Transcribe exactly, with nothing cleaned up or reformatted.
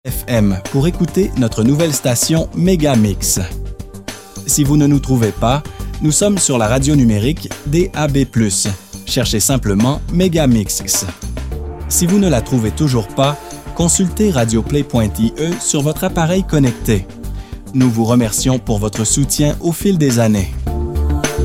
F M pour écouter notre nouvelle station Megamix. Si vous ne nous trouvez pas, nous sommes sur la radio numérique D A B plus. Cherchez simplement Megamix. Si vous ne la trouvez toujours pas, consultez radioplay point I E sur votre appareil connecté. Nous vous remercions pour votre soutien au fil des années.